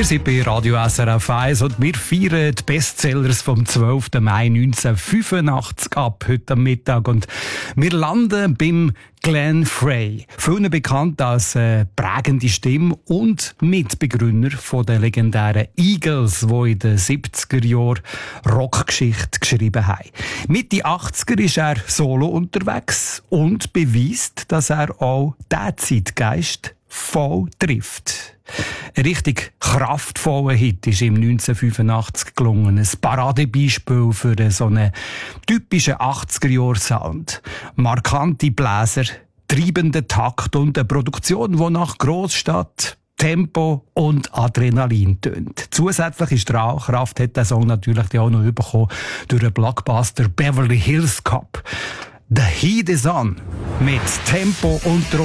Wir sind bei Radio SRF 1 und wir feiern die Bestsellers vom 12. Mai 1985 ab, heute am Mittag. Und wir landen beim Glenn Frey, vielen bekannt als prägende Stimme und Mitbegründer von den legendären Eagles, die in den 70er Jahren Rockgeschichte geschrieben haben. Mitte 80er ist er solo unterwegs und beweist, dass er auch diesen Zeitgeist voll trifft. Ein richtig kraftvoller Hit ist ihm 1985 gelungen. Ein Paradebeispiel für so einen typischen 80er-Jahr-Sound. Markante Bläser, treibender Takt und eine Produktion, die nach Großstadt, Tempo und Adrenalin tönt. Zusätzliche Strahlkraft hat der Song natürlich auch noch bekommen durch den Blockbuster Beverly Hills Cop. The Heat is on mit Tempo und